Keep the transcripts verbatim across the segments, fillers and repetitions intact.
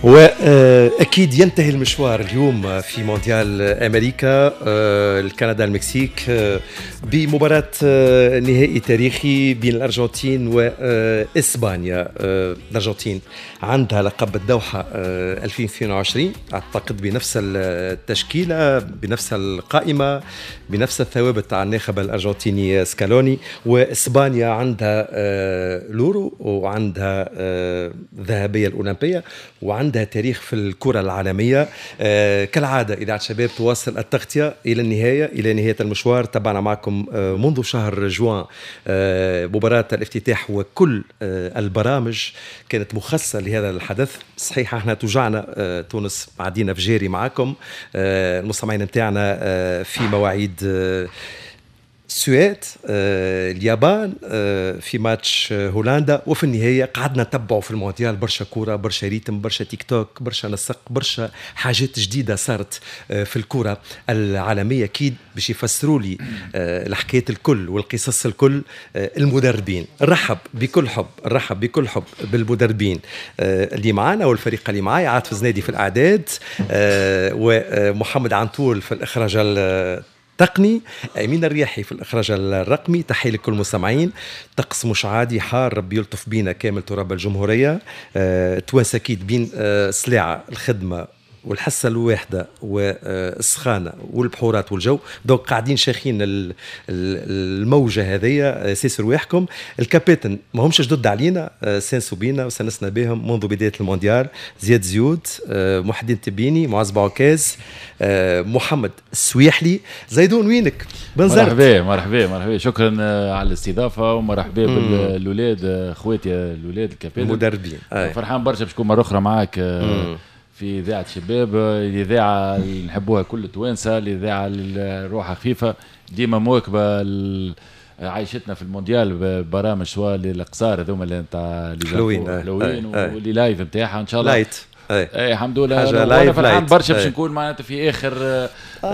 وأكيد ينتهي المشوار اليوم في مونديال أمريكا الكندا المكسيك بمباراة نهائي تاريخي بين الأرجنتين وإسبانيا. الأرجنتين عندها لقب الدوحة ألفين واثنين وعشرين أعتقد بنفس التشكيلة بنفس القائمة بنفس الثوابت على الناخب الأرجنتيني سكالوني، وإسبانيا عندها لورو وعندها ذهبية الأولمبية وعندها تاريخ في الكرة العالمية. كالعادة إذاعة شباب تواصل التغطية إلى النهاية إلى نهاية المشوار. تابعنا معكم منذ شهر جوان مباراة الافتتاح وكل البرامج كانت مخصصة لهذا الحدث. صحيح احنا توجعنا تونس عدينا في جاري معكم المستمعين متاعنا في مواعيد السويد آه، اليابان آه، في ماتش آه، هولندا، وفي النهاية قعدنا نتبعوا في المونديال برشا كورة برشا ريتم برشا تيك توك برشا نسق برشا حاجات جديدة صارت آه، في الكورة العالمية. أكيد باش يفسروا لي آه، الحكايات الكل والقصص الكل آه، المدربين. نرحب بكل حب نرحب بكل حب بالمدربين آه، اللي معانا والفريق اللي معايا. عاطف زنادي في الإعداد آه، ومحمد عنتول في الإخراج تقني، أمين الرياحي في الإخراج الرقمي. تحية لكل المستمعين. طقس مش عادي حار، ربي يلطف بينا كامل تراب الجمهورية. أه توانس أكيد بين أه سلاعة الخدمة والحصة الواحدة والسخانة والبحورات والجو، دوك قاعدين شاخين الموجة هذه. سيسر رواحكم الكابيتن ما همش جدد علينا، سانسوا بينا وسنسنا بهم منذ بداية المونديال. زياد زيود، محدين تبيني، معز بعكاز، محمد السويحلي. زيدون وينك؟ بنزرت. مرحبا مرحبا مرحبا، شكرا على الاستضافة ومرحبا بالولاد اخواتي الولاد الكابيتن المدربين. فرحان برشا باش نكون مرة أخرى معاك مم. في إذاعة شباب، الإذاعة اللي نحبوها كل التوانسة، الإذاعة اللي روحها خفيفة ديما مواكبة عايشتنا في المونديال برامج سواء للقصار هذوما اللي نتاع حلوين حلوين واللي لايف نتاعها إن شاء الله لايت. اي اي الحمد لله. انا فرحان برشا باش نكون معناتها في اخر آه.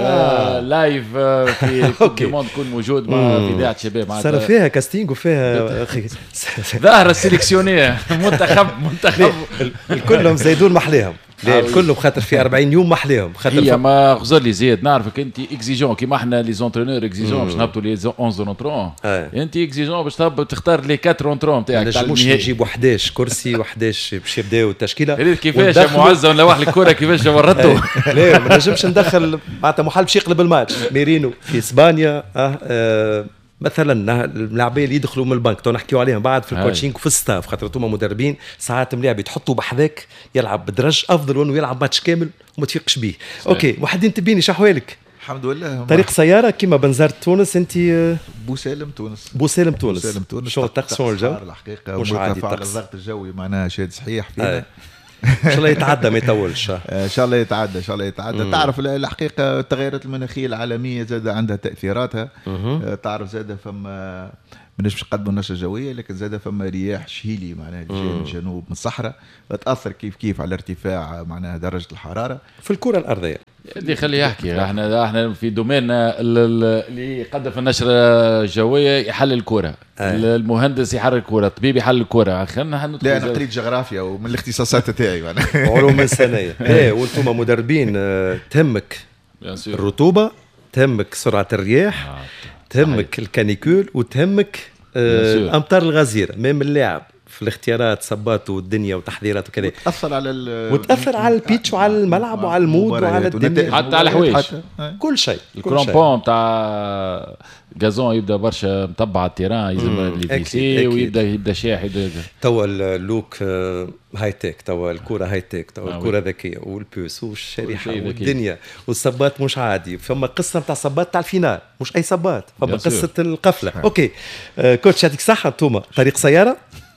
آه لايف آه في كل تكون موجود مع في اذاعه شباب معناتها صار فيها كاستينج وفيها اخي ظاهره سيليكسيونيه منتخب منتخب الكلهم زيدون محليهم كلهم خاطر في أربعين يوم محليهم خاطر هي ما غزر لي زياد نعرفك انت اكزيجون كيما احنا لي زونترينور اكزيجون باش نهبطوا لي احداش اونترون انت اكزيجون باش تختار لي أربعة اونترون نتاعك. نجموش نجيبوا إحدى عشر كرسي وإحداش باش يبداو التشكيله كيفاش يا معزه ونلوح لك الكره كيفاش ورطوا. لا ما نجمش ندخل معناتها محل باش يقلب الماتش. ميرينو في اسبانيا اه, آه مثلا اللاعبين اللي يدخلوا من البنك تو نحكيو عليهم بعد في الكوتشينج وفي الستاف خاطر توما مدربين ساعات ملاعب يتحطوا بحذاك يلعب بدرج افضل وانه يلعب ماتش كامل وما تفيقش به. اوكي وحدين تبيني شحوالك؟ الحمد لله. طريق سياره كيما بنزرت تونس انت؟ بوسالم تونس. بوسالم تونس. بوسالم تونس. شو الطقس شو الجو؟ الحقيقه مش عادي الطقس. الضغط الجوي معناها شاد صحيح فينا. ان شاء الله يتعدى ما يطولش. ان شاء الله يتعدى ان شاء الله يتعدى. مم. تعرف الحقيقه التغيرات المناخيه العالميه زاد عندها تاثيراتها. مم. تعرف زاد فما منش باش نقدموا النشره الجويه لكن زاد فما رياح شهيلي معناها اللي جايه من الجنوب من الصحراء تاثر كيف كيف على ارتفاع معناها درجه الحراره في الكره الارضيه. اللي خليه يحكي. احنا احنا في دوميننا اللي يقدم في النشره الجويه يحلل الكره. آه. المهندس يحرك الكره، الطبيب يحلل الكره. خلينا لا انا قريت جغرافيا ومن الاختصاصات تاعي علوم انسانيه. ايه وانتم مدربين تهمك الرطوبه، تهمك سرعه الرياح، آه. تهمك صحيح. الكانيكول وتهمك آه امطار الغزيره. ميم اللاعب في الاختيارات صبات والدنيا وتحضيرات وكذا وتاثر على وتاثر على البيتش وعلى الملعب وعلى المود وعلى الدنيا حتى على الحوايج كل شيء. الكرومبون تاع غازون يبدا برشا مطبع التيران يلزم لي في ويبدا يبدا شاح توا اللوك هاي تيك توا الكره هاي تيك توا الكره ذكيه والبوس والشريحه والدنيا والصبات مش عادي. فما قصه نتاع صبات تاع الفينال مش اي صبات فما قصه القفله. اوكي آه كوتش يعطيك صحه. انتوما طريق سياره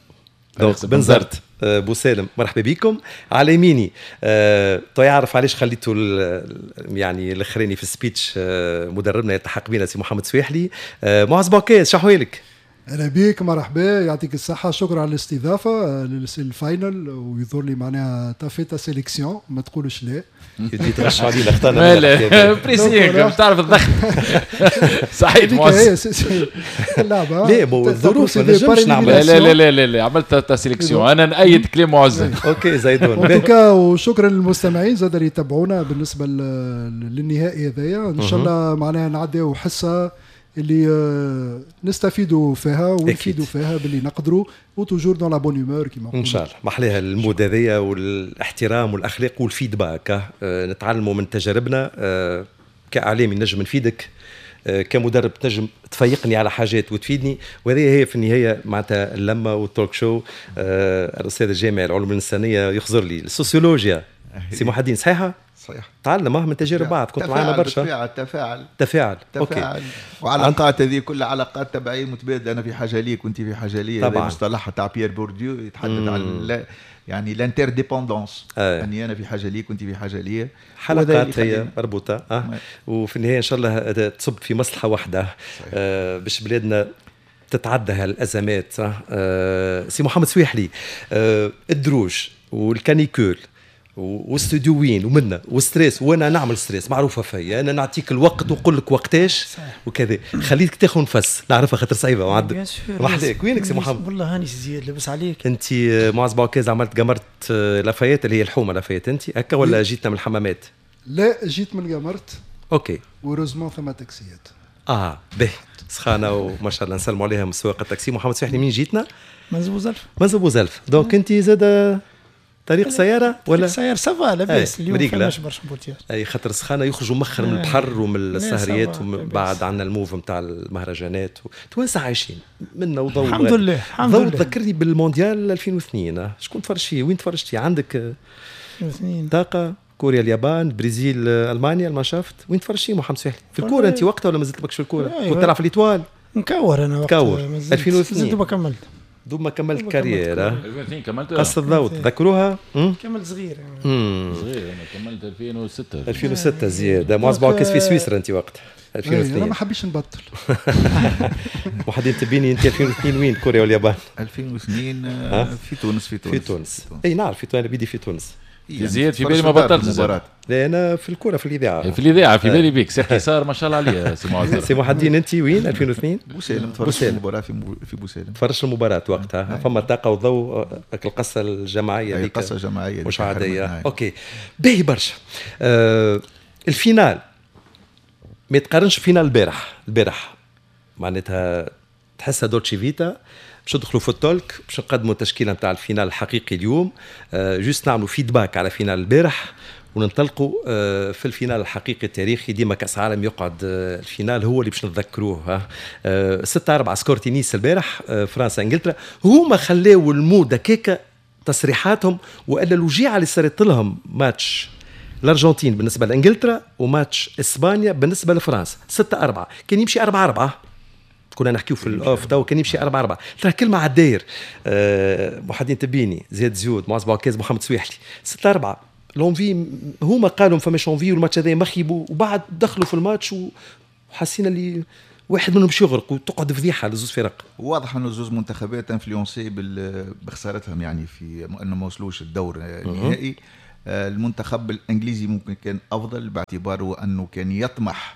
دونك بنزرت آه بوسالم مرحبا بكم. على يميني آه تو يعرف علاش خليته يعني الاخراني في السبيتش آه مدربنا يلتحق بنا سي محمد سويحلي. آه معز بوكاز شحوالك؟ اهلا بيك، مرحبا، يعطيك الصحه، شكرا على الاستضافه للفاينل. ويظهر لي معناها تافيتا سيليكسيون، ما تقولش لا. يدي تغش علينا اختارنا بريسينغ مش تعرف الضغط. صحيح موز اللعبه لا مو الظروف ما نجمش نعمل. لا لا لا لا لا عملت تا سيليكسيون. انا نأيد كلام معز. اوكي زيدون. دوكا وشكرا للمستمعين زاد اللي يتابعونا بالنسبه للنهائي هذايا. ان شاء الله معناها نعديو حصه اللي نستفيدوا فيها ونفيدوا فيها باللي نقدروا وتوجور دون لا بون هيومور كيما ان شاء الله. محليها المود هذيا والاحترام والاخلاق والفيدباك. أه نتعلموا من تجاربنا. أه كاعلامي نجم نفيدك، أه كمدرب تنجم تفيقني على حاجات وتفيدني. وهذه هي في النهايه معناتها اللمه والتوك شو. أه الاستاذ الجامعي العلوم الانسانيه يخزر لي السوسيولوجيا سي محي الدين. صحيحه؟ صحيح. تعلم من تجارب بعض، كنت معنا برشا. تفاعل تفاعل تفاعل تفاعل وعلاقات. هذه كلها علاقات تبعيه متبادله. انا في حاجه ليك وانت في حاجه لي. هذا مصطلح تاع بيير بورديو يتحدث عن يعني لانتر ديبوندونس. آه. اني انا في حاجه ليك وانت في حاجه لي. حلقات هي مربوطه. أه. وفي النهايه ان شاء الله تصب في مصلحه واحده. آه باش بلادنا تتعدى هالازمات. آه سي محمد سويحلي. آه الدروج والكانيكول واستوديوين ومنا وستريس، وانا نعمل ستريس معروفه فيا. انا نعطيك الوقت ونقول لك وقتاش وكذا. خليك تاخذ نفس، نعرفها خاطر صعيبه معد. محليك وينك سي محمد؟ والله هاني زياد لبس عليك. انت معز بوكاز عملت قمرت لافايات اللي هي الحومه لافايات انت هكا ولا جيتنا من الحمامات؟ لا جيت من قمرت. اوكي. وروزمون ثم تاكسيات. اه به سخانه وما شاء الله نسلموا عليها من سواق التاكسي. محمد سويحلي مين جيتنا؟ منزبو زلف. منزبو زلف. دونك انت زاد طريق سيارة ولا سيارة سافا لاباس. اليوم فماش برشا بوتياج. اي خاطر سخانة يخرجوا مخر من البحر ومن السهريات وبعد عنا الموف نتاع المهرجانات. توانسة عايشين منا وضوء. الحمد لله الحمد لله. ضوء تذكرني بالمونديال ألفين واثنين. شكون تفرج فيه؟ وين تفرجت فيه؟ عندك ألفين واثنين طاقة كوريا اليابان برازيل المانيا ما شفت. وين تفرج فيه محمد سويحلي؟ في الكورة انت وقتها ولا ما زلت بكش في الكورة؟ كنت تلعب في الإيطوال؟ نكور انا وقتها. كور ألفين واثنين. زدت كملت. دوب ما كملت كاريرا. ألفين واثنين كملت. قص الضوء تذكروها؟ كملت صغير يعني. صغير انا كملت ألفين وستة. ألفين وستة زيادة. معز بوكاس في سويسرا انت وقت ألفين واثنين. انا ما حبيش نبطل. وحدين تبيني انت ألفين واثنين وين؟ كوريا واليابان؟ ألفين واثنين في تونس. في تونس في تونس. اي نعرف في تونس. بدي في تونس. يعني زياد في بالي ما بطلت مباراة. لا انا في الكوره في الاذاعه. في الاذاعه في بالي بيك سي قيصار ما شاء الله عليه. سي معز. سي محي الدين انت وين ألفين واثنين؟ بوسالم. تفرجت المباراه في في بوسالم. تفرجت المباراه وقتها. فما طاقه وضوء القصه الجماعيه هذيك. القصه الجماعيه مش عاديه. اوكي باهي برشا. آه الفينال ما يتقارنش فينال البارح. البارح معناتها تحسها دولتشي فيتا. باش ندخلوا في التولك باش نقدموا التشكيله نتاع الفينال الحقيقي اليوم. آه جوست نعملوا فيدباك على فينال البارح وننطلقوا آه في الفينال الحقيقي التاريخي. ديما كاس عالم يقعد آه الفينال هو اللي باش نتذكروه. آه ستة أربعة سكور تونس البارح. آه فرنسا انجلترا هما خلاو المود هكاكا تصريحاتهم والا الوجيعه اللي صارت لهم ماتش الارجنتين بالنسبه لانجلترا وماتش اسبانيا بالنسبه لفرنسا. ستة أربعة كان يمشي أربعة أربعة. كنا نحكيو في الاوف تو كان يمشي أربعة أربعة. ترى كلمه على الداير. أه محدين تبيني زياد زيود معز بوكاز محمد سويحلي. ستة أربعة لونفي هما قالوا فما شونفي والماتش هذا مخيبوا وبعد دخلوا في الماتش وحسينا اللي واحد منهم باش يغرق وتقعد فضيحه لزوز فرق. واضح انه زوز منتخبات انفلونسي بخسارتهم يعني في انه ما وصلوش الدور النهائي. المنتخب الانجليزي ممكن كان افضل باعتباره انه كان يطمح.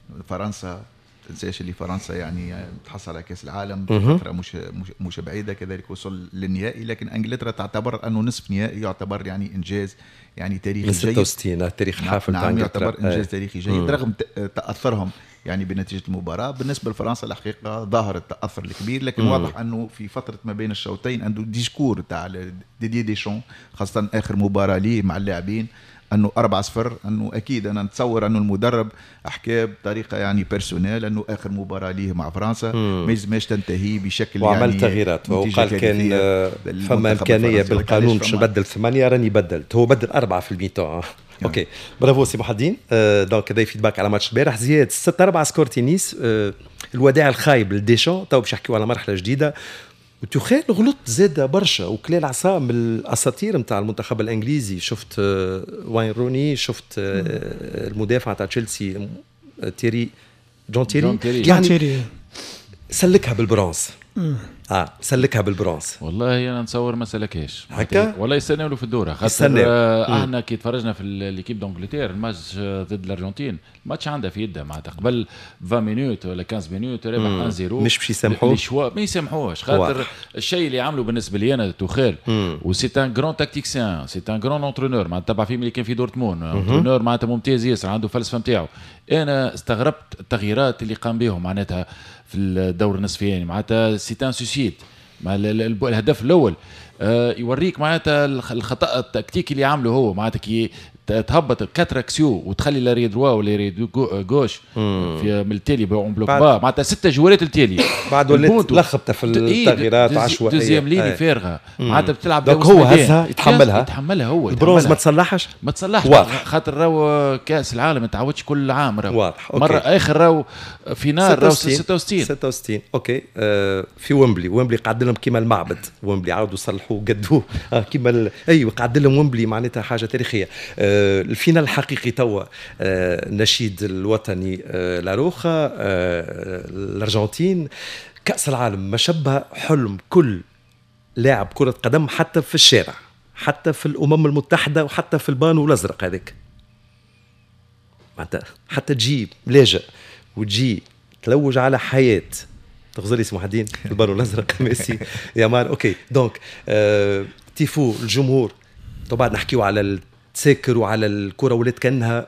فرنسا تنساش اللي فرنسا يعني تحصل على كاس العالم فتره مش مش, مش بعيده كذلك وصل للنهائي. لكن انجلترا تعتبر انه نصف نهائي يعتبر يعني انجاز يعني تاريخي جيد. ستة وستين تاريخ الحافل نعم, نعم يعتبر انجاز تاريخي جيد رغم تاثرهم يعني بنتيجه المباراه. بالنسبه لفرنسا الحقيقه ظاهر التاثر الكبير. لكن مم. واضح انه في فتره ما بين الشوطين عنده ديسكور تاع ديدي ديشون خاصه اخر مباراه ليه مع اللاعبين انه أربعة صفر. انه اكيد انا نتصور انه المدرب احكى بطريقه يعني بيرسونيل انه اخر مباراه ليه مع فرنسا ما يلزمش تنتهي بشكل وعمل يعني تغييرات. وقال كان فما امكانيه بالقانون باش نبدل ثمانيه راني بدلت. هو بدل اربعه في الميتون. اوكي برافو سي محي الدين. دونك هذا فيدباك على ماتش البارح. زياد ستة أربعة سكور تونس. الوداع الخايب لديشون تو باش نحكيو على مرحله جديده. وتخيل غلط زاد برشا وكلال عصا من الاساطير نتاع المنتخب الانجليزي. شفت واين روني شفت المدافع تاع تشيلسي تيري جون تيري يعني سلكها بالبرونز. اه سلكها بالبرونز. والله انا نتصور ما سلكهاش هكا والله يستناو له في الدوره خاطر آه احنا كي تفرجنا في ليكيب دونجلتير الماتش ضد الارجنتين الماتش عندها في يده معناتها قبل عشرين مينوت ولا خمسة مينوت ربح واحد صفر مش باش يسامحوه ما يسامحوهش خاطر الشيء اللي عمله بالنسبه لي انا توخيل وسي ان غران تاكتيكسيان سي ان غران اونترونور معناتها تبع فيه اللي كان في دورتموند اونترونور معناتها ممتاز ياسر عنده فلسفه نتاعو. انا استغربت التغييرات اللي قام بهم معناتها في الدور النصفياني معناتها سي ان سوسيد مع الهدف الاول أه يوريك معناتها الخطا التكتيكي اللي عمله هو معناتها كي تهبط كاتر اكسيو وتخلي لا ريد روا ولا ريد غوش في من التالي اون بلوك با معناتها ستة جوارات التالي بعد ولات لخبطه في التغييرات عشوائيه دوزيام ليني فارغه معناتها بتلعب دونك هو هزها يتحملها يتحملها هو البرونز ما تصلحش ما تصلحش خاطر راهو كاس العالم ما تعودش كل عام راهو واضح مره اخر راهو فينال راهو ستة وستين ستة وستين اوكي آه في ويمبلي ويمبلي قعد لهم كيما المعبد ويمبلي عاودوا صلحوه قدوه آه كيما ال... ايوه قعد لهم ويمبلي معناتها حاجه تاريخيه آه الفينال الحقيقي توا النشيد الوطني لاروخا الأرجنتين كأس العالم ما شبه حلم كل لاعب كرة قدم حتى في الشارع حتى في الأمم المتحدة وحتى في البانو الأزرق هذاك حتى تجي لاجئ وتجي تلوج على حياة تغزل اسمه حدين البانو الأزرق ميسي يا مان أوكي دونك آه تيفو الجمهور طبعا نحكيو على تسكر وعلى الكرة ولات كأنها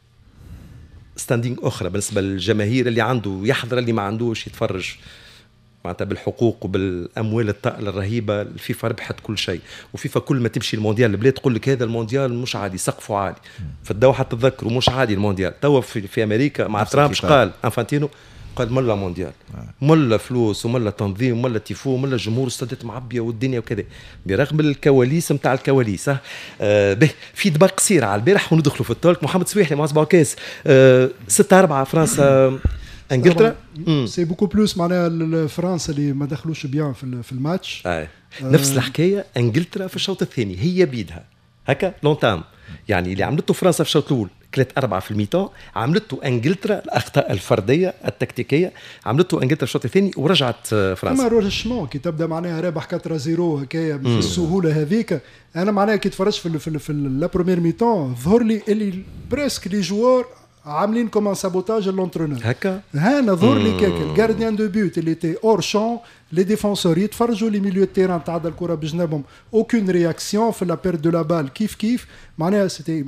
ستاندينج أخرى بالنسبة للجماهير اللي عنده يحضر اللي ما عندوش يتفرج معناتها بالحقوق وبالأموال الطائلة الرهيبة. الفيفا ربحت كل شيء وفيفا كل ما تمشي المونديال البلاد تقول لك هذا المونديال مش عادي سقفه عالي في الدوحة تتذكروا مش عادي المونديال توا في, في أمريكا مع ترامب قال أنفانتينو قال ملا مونديال ملا فلوس وملا تنظيم وملا تيفو وملا جمهور استادات معبيه والدنيا وكذا برغم الكواليس نتاع الكواليس آه به في دبا قصير على البارح وندخلوا في التولك. محمد سويحلي مع صباح كاس آه ستة أربعة فرنسا انجلترا سي بوكو بلوس معناها فرنسا اللي ما دخلوش بيان في الماتش آه. نفس الحكايه انجلترا في الشوط الثاني هي بيدها هكا لونتام يعني اللي عملته فرنسا في الشوط الاول ثلاثة أربعة في الميتون عملته انجلترا الاخطاء الفرديه التكتيكيه عملته انجلترا الشوط الثاني ورجعت فرنسا. كما رولشمون كي تبدا معناها رابح أربعة صفر هكايا بالسهوله هذيك انا معناها كي تفرجت في في, في لا بروميير ميتون ظهر لي اللي بريسك لي جوار عاملين كوم سابوتاج لونترونور هكا هانا ظهر لي كاك الجارديان دو بيوت اللي تي اور شون لي ديفونسور يتفرجوا لي ميليو تيران تعدى الكره بجنبهم اوكون رياكسيون في لا بير دو لا بال كيف كيف معناها سيتي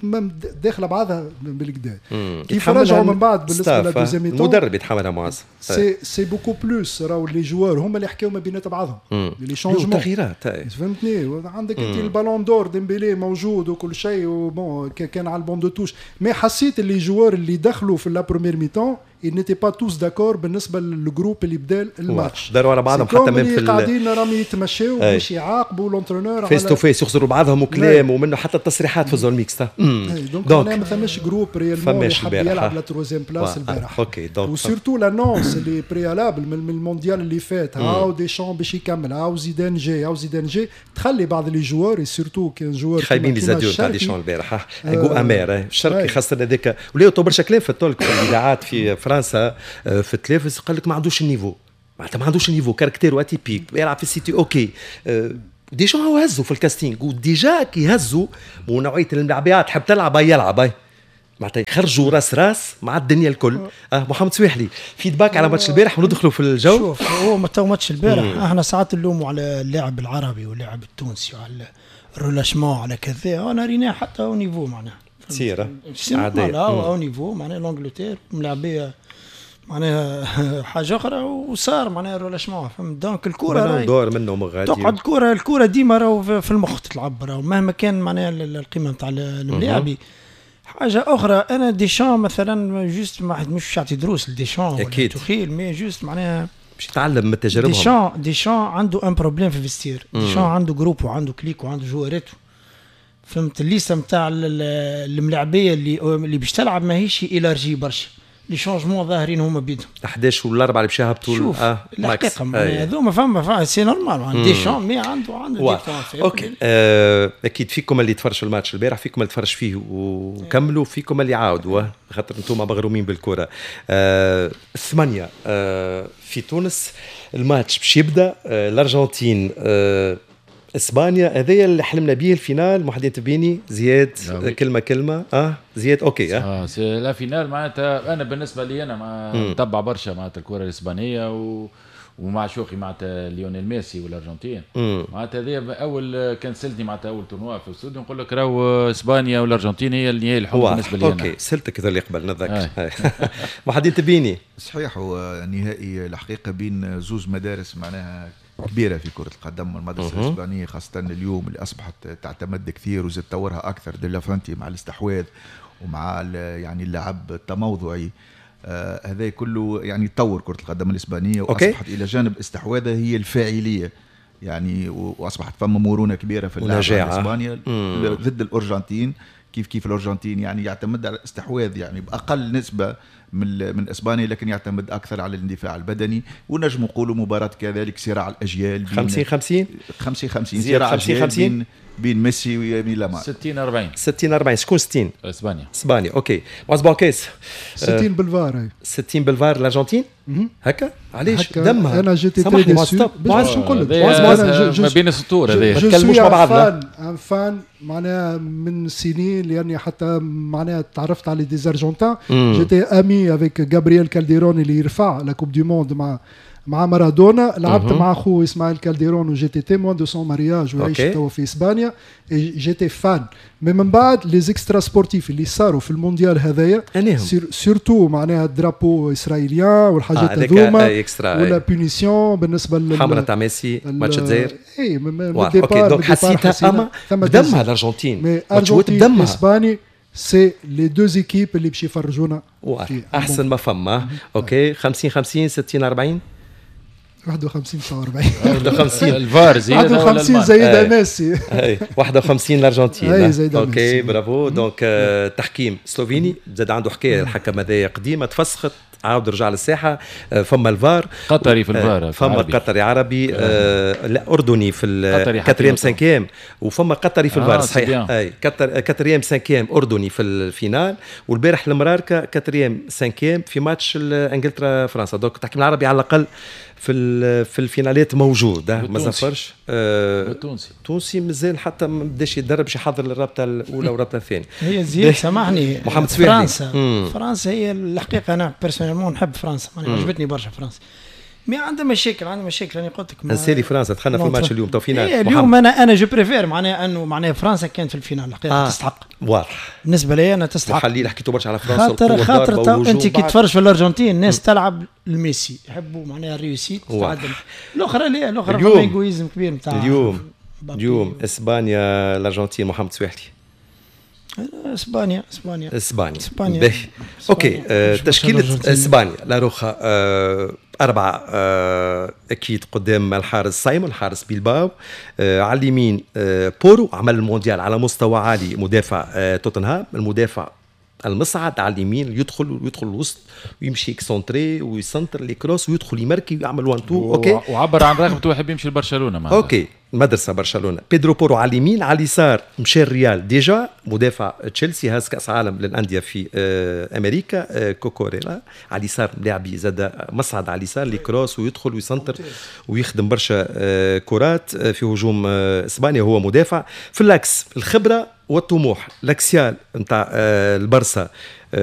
داخله بعضها بالكدا كيف رجعوا من بعد بالنسبه للدوزيام ميتون المدرب يتحملها معز سي سي بوكو بلوس راهو لي جوار هما اللي حكاو ما بينات بعضهم لي شونجمون تغييرات فهمتني عندك انت البالون دور ديمبيلي موجود وكل شيء وبون كان على البون دو توش مي حسيت اللي جوار اللي دخلوا في لا بروميير ميتون ils n'étaient pas tous d'accord بالنسبه للجروب اللي بدا الماتش داروا على بعضهم حتى من في قاعدين راهم يتمشوا باش يعاقبوا لونترونور فيس تو فيس يخسروا بعضهم وكلام ومنه حتى التصريحات في الزون ميكس دونك انا ما ثماش جروب ريالمون يحب يلعب لا تروزيام بلاس البارح اوكي دونك وسورتو لانونس اللي بريالابل من المونديال اللي فات هاو دي شون باش يكمل هاو زيدان جاي هاو زيدان جاي تخلي بعض لي جوار سورتو كان جوار خايبين لي زاديو تاع دي شون البارح جو امير الشرقي خاصه هذاك ولاو تو برشا كلام في التولك في الاذاعات في فرنسا في التلفز قال لك ما عندوش النيفو معناتها ما عندوش النيفو كاركتير اتيبيك يلعب في السيتي اوكي أه ديجا هو هزوا في الكاستينغ وديجا كي هزوا مو نوعيه الملاعبيات تحب تلعب يلعب معناتها يخرجوا راس راس مع الدنيا الكل. أه محمد سويحلي فيدباك على ماتش البارح وندخلوا في الجو. شوف هو متى ماتش البارح احنا ساعات نلوموا على اللاعب العربي واللاعب التونسي وعلى الرولاشمون على كذا انا ريناه حتى او نيفو معناها سيره عاديه او نيفو معناها لونجلتير ملاعبيه معناها حاجه اخرى وصار معناها الرولاشمون فهمت دونك الكره دور منه غادي تقعد الكره الكره ديما راهو في المخ تلعب راهو مهما كان معناها القيمه نتاع الملاعبي. حاجه اخرى انا ديشان مثلا جوست ما مش يعطي دروس لديشان ولا تخيل مي جوست معناها باش يتعلم من تجاربهم. ديشان ديشان عنده ان بروبليم في الفيستير ديشان عنده جروب وعنده كليك وعنده جوارته فهمت الليسته نتاع الملاعبيه اللي اللي باش تلعب ماهيش إلارجي برشا لي شونجمون ظاهرين هما بيدهم أحد عشر ولا أربعة اللي بشاها بطول اه الحقيقه هذوما فما فما سي نورمال ديشان مي عنده عنده اوكي آه اكيد فيكم اللي تفرجوا الماتش البارح فيكم اللي تفرج فيه وكملوا فيكم اللي عاودوا خاطر انتم مغرومين بالكره. آه ثمانية آه في تونس الماتش باش يبدا الارجنتين اسبانيا، هذايا اللي حلمنا به الفينال. محدين تبيني زياد كلمه كلمه اه زياد اوكي اه سي لا فينال معناتها انا بالنسبه لي انا مع نتبع برشا معناتها الكره الاسبانيه و ومع شوقي معناتها ليونيل ميسي والارجنتين معناتها هذه اول كان سلتني معناتها اول تورنوا في الاستوديو نقول لك راهو اسبانيا والارجنتين هي النهائي الحب بالنسبه لي اوكي سلتك ذا اللي قبل نتذكر محدين تبيني صحيح. هو نهائي الحقيقه بين زوز مدارس معناها كبيره في كره القدم. المدرسه الاسبانيه خاصه اليوم اللي اصبحت تعتمد كثير وزاد تطورها اكثر دي لافرنتي مع الاستحواذ ومع يعني اللعب التموضعي. آه هذا كله يعني تطور كره القدم الاسبانيه واصبحت الى جانب استحواذها هي الفاعليه يعني، واصبحت فما مرونه كبيره في اللعب في اسبانيا ضد الارجنتين. كيف كيف الارجنتين يعني يعتمد على الاستحواذ يعني باقل نسبه من من اسبانيا، لكن يعتمد اكثر على الاندفاع البدني. ونجم نقولوا مباراه كذلك صراع الاجيال خمسين خمسين خمسين خمسين صراع خمسين خمسين بين بين ميسي ويمين لامال. ستين أربعين ستين أربعين شكون ستين؟ اسبانيا. اسبانيا اوكي. مازبون كيس ستين بالفار. ستين بالفار الارجنتين هكا علاش دمها؟ انا جيتي تري ديسو باش نقول لك ما بين السطور هذايا ما تكلموش مع بعضنا. فان فان معناها من سنين لاني حتى معناها تعرفت على دي ارجنتين. جيتي امي افيك جابرييل كالديرون اللي يرفع لا كوب دو موند مع مع مارادونا. لعبت مع اخوه اسماعيل كالديرون وجيتي تيمون دو سون مارياج وعيش توا في اسبانيا. جيتي فان مي من بعد لي زيكسترا سبورتيف اللي صاروا في المونديال هذايا سيرتو معناها الدرابو اسرائيليان والحاجات هذوما آه ولا بونيسيون بالنسبه للحمره تاع ميسي ماتش الجزائر. اي من اوكي دونك حسيتها اما بدمها الارجنتين الارجنتين اسباني سي لي دو زيكيب اللي باش يفرجونا احسن ما فما. اوكي خمسين خمسين ستين أربعين واحد وخمسين تسعة وأربعين واحد وخمسين الفار زيد واحد وخمسين زايد ميسي واحد وخمسين الارجنتين. اوكي برافو. دونك تحكيم سلوفيني زاد عنده حكايه الحكم هذايا قديمه تفسخت عاود رجع للساحه. فما الفار قطري في الفار فما عربي. قطري عربي آه لا اردني في الكاتريام سانكيام وفما قطري في الفار. آه صحيح اي كاتريام سانكيام اردني في الفينال. والبارح المراركه كاتريام سانكيام في ماتش انجلترا فرنسا. دونك التحكيم العربي على الاقل في في الفينالات موجود ما زفرش. آه تونسي تونسي مازال حتى ما بداش يتدرب باش يحضر للرابطه الاولى والرابطه الثانيه. هي زياد سامحني محمد فرنسا مم. فرنسا هي الحقيقه انا بيرسونيلمون نحب فرنسا عجبتني برشا فرنسا. مي عندها مشاكل عندها مشاكل انا قلت لك نسالي فرنسا دخلنا في الماتش اليوم تو فينال إيه اليوم انا انا جو بريفير معناها انه معناها فرنسا كانت في الفينال الحقيقه آه. تستحق واضح بالنسبه لي انا تستحق. وحليل حكيتوا برشا على فرنسا خاطر خاطر انت كي تتفرج في الارجنتين الناس تلعب الميسي يحبوا معناها الريوسيت تعدل. الاخرى لا الاخرى فما ايجويزم كبير نتاع اليوم اليوم اسبانيا الارجنتين. محمد سويحلي اسبانيا اسبانيا اسبانيا اسبانيا اوكي آه تشكيله اسبانيا لا روخا آه أربعة آه أكيد قدام الحارس سايمون حارس بيلباو. آه على اليمين آه بورو عمل المونديال على مستوى عالي مدافع آه توتنهام. المدافع المصعد على اليمين يدخل ويدخل الوسط ويمشي اكسونتري ويسنتر لي كروس ويدخل يمركي ويعمل وان تو. اوكي وعبر عن رغبته يحب يمشي لبرشلونه معنا. اوكي مدرسه برشلونه. بيدرو بورو على اليمين. على اليسار مشى الريال ديجا مدافع تشيلسي هاز كاس عالم للانديه في آه امريكا آه كوكوريلا. على اليسار لاعبي زاد مصعد على اليسار لي كروس ويدخل ويسنتر ويخدم برشا آه كرات آه في هجوم آه اسبانيا. هو مدافع في اللاكس الخبره والطموح. لاكسيال نتاع آه البرسا